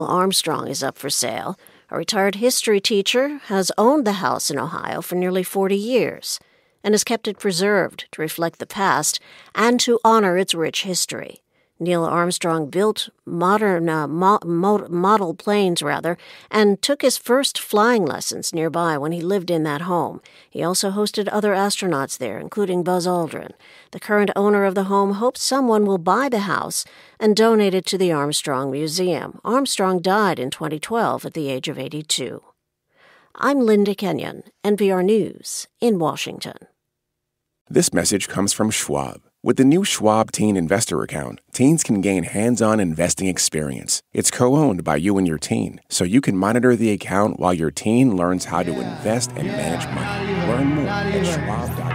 Armstrong is up for sale. A retired history teacher has owned the house in Ohio for nearly 40 years and has kept it preserved to reflect the past and to honor its rich history. Neil Armstrong built modern model planes, and took his first flying lessons nearby when he lived in that home. He also hosted other astronauts there, including Buzz Aldrin. The current owner of the home hopes someone will buy the house and donate it to the Armstrong Museum. Armstrong died in 2012 at the age of 82. I'm Linda Kenyon, NPR News in Washington. This message comes from Schwab. With the new Schwab Teen Investor Account, teens can gain hands-on investing experience. It's co-owned by you and your teen, so you can monitor the account while your teen learns how to invest and manage money. Learn more at schwab.com.